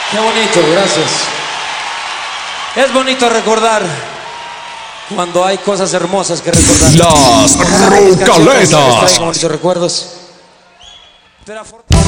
Qué bonito, gracias. Es bonito recordar cuando hay cosas hermosas que recordar. Las Rucaletas. Traigo bonitos recuerdos. Pero